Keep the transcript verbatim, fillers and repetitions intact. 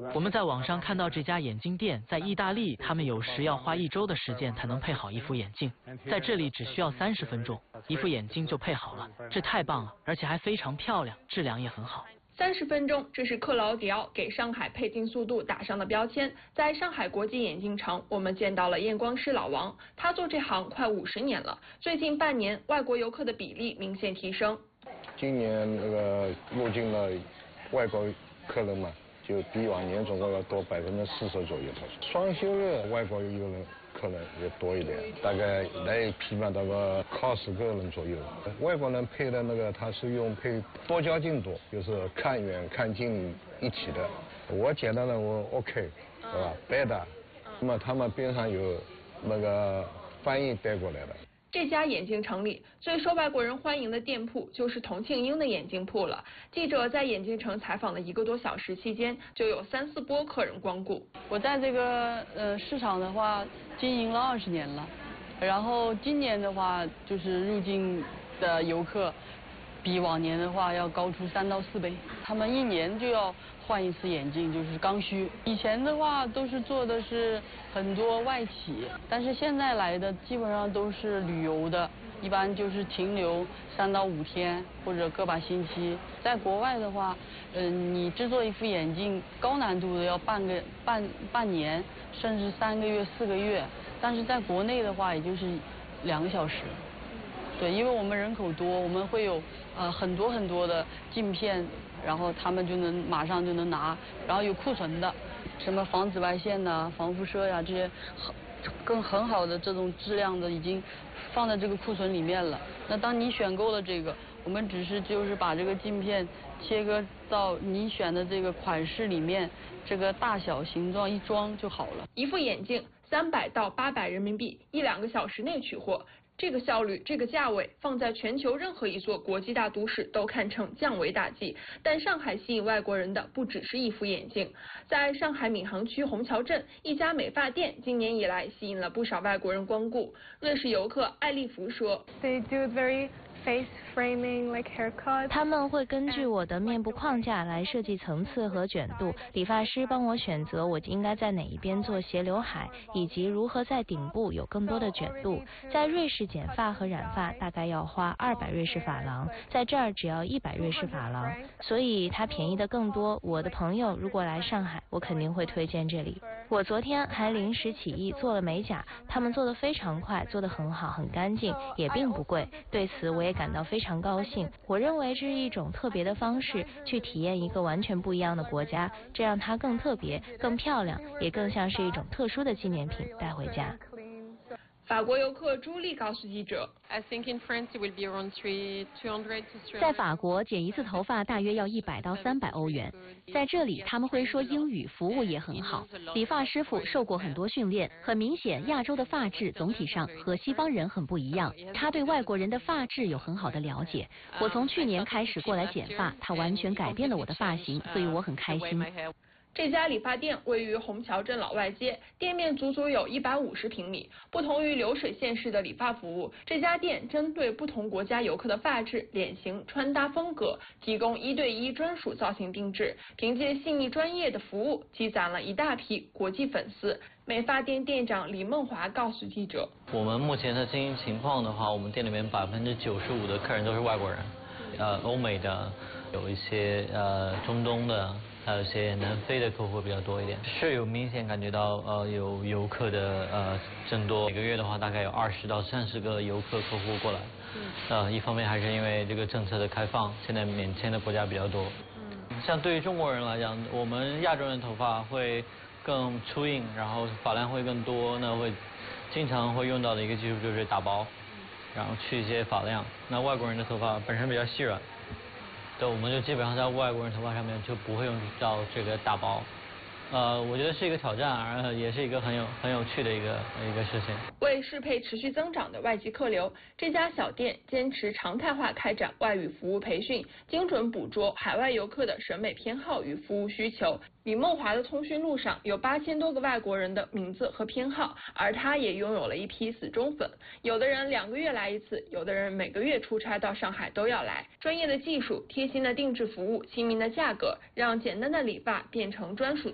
我们在网上看到这家眼镜店在意大利，他们有时要花一周的时间才能配好一副眼镜，在这里只需要三十分钟，一副眼镜就配好了，这太棒了，而且还非常漂亮，质量也很好。 三十分钟，这是克劳迪奥给上海配镜速度打上的标签。在上海国际眼镜城，我们见到了验光师老王，他做这行快五十年了。最近半年，外国游客的比例明显提升。 今年那个入境了外国客人嘛，就比往年总共要多百分之四十左右。双休日外国游人客人也多一点，大概来批判到个靠十个人左右。外国人配的那个他是用配多焦镜多，就是看远看近一起的。我简单的我 OK， 是吧？白的，那么他们边上有那个翻译带过来的。 这家眼镜城里最受外国人欢迎的店铺就是童庆英的眼镜铺了。记者在眼镜城采访了一个多小时期间，就有三四波客人光顾。 我在这个呃市场的话经营了二十年了，然后今年的话就是入境的游客比往年的话要高出三到四倍，他们一年就要换一次眼镜，就是刚需。以前的话都是做的是很多外企，但是现在来的基本上都是旅游的，一般就是停留三到五天或者个把星期。在国外的话，嗯，你制作一副眼镜高难度的要半个半半年，甚至三个月、四个月，但是在国内的话也就是两个小时。对，因为我们人口多，我们会有呃很多很多的镜片，然后他们就能马上就能拿，然后有库存的，什么防紫外线呐、防辐射呀、这些很更很好的这种质量的已经放在这个库存里面了。那当你选购了这个，我们只是就是把这个镜片切割到你选的这个款式里面，这个大小形状一装就好了。 一副眼镜三百到八百人民币，一两个小时内取货。这个效率，这个价位，放在全球任何一座国际大都市都堪称降维打击。但上海吸引外国人的不只是一副眼镜，在上海闵行区虹桥镇，一家美发店今年以来吸引了不少外国人光顾。瑞士游客艾丽芙说 ：“They do very face framing like haircut。 他们会根据我的面部框架来设计层次和卷度，理发师帮我选择我应该在哪一边做斜刘海，以及如何在顶部有更多的卷度。在瑞士剪发和染发大概要花二百瑞士法郎，在这儿只要一百瑞士法郎，所以它便宜的更多。我的朋友如果来上海，我肯定会推荐这里。我昨天还临时起意做了美甲，他们做的非常快，做得很好，很干净，也并不贵。对此我也感到非常高兴。我认为这是一种特别的方式去体验一个完全不一样的国家，这让它更特别、更漂亮，也更像是一种特殊的纪念品带回家。 法国游客朱莉告诉记者 I think in France it will be around three hundred to three hundred。 在法国剪一次头发大约要一百到三百欧元，在这里他们会说英语，服务也很好，理发师傅受过很多训练。很明显，亚洲的发质总体上和西方人很不一样，他对外国人的发质有很好的了解。我从去年开始过来剪发，他完全改变了我的发型，所以我很开心。 这家理发店位于虹桥镇老外街，店面足足有一百五十平米。不同于流水线式的理发服务，这家店针对不同国家游客的发质、脸型、穿搭风格，提供一对一专属造型定制。凭借细腻专业的服务，积攒了一大批国际粉丝。美发店店长李梦华告诉记者：“ 我们目前的经营情况的话，我们店里面百分之九十五的客人都是外国人，呃，欧美的，有一些呃中东的。”还有一些南非的客户比较多一点，是有明显感觉到呃有游客的呃增多，每个月的话大概有二十到三十个游客客户过来，呃一方面还是因为这个政策的开放，现在免签的国家比较多。像对于中国人来讲，我们亚洲人头发会更粗硬，然后发量会更多，那会经常会用到的一个技术就是打薄，然后去一些发量。那外国人的头发本身比较细软。对，我们就基本上在外国人头发上面就不会用到这个打薄，呃，我觉得是一个挑战，而也是一个很有很有趣的一个一个事情。 为适配持续增长的外籍客流，这家小店坚持常态化开展外语服务培训，精准捕捉海外游客的审美偏好与服务需求。李梦华的通讯录上有八千多个外国人的名字和偏好，而他也拥有了一批死忠粉。有的人两个月来一次，有的人每个月出差到上海都要来。专业的技术、贴心的定制服务、亲民的价格，让简单的理发变成专属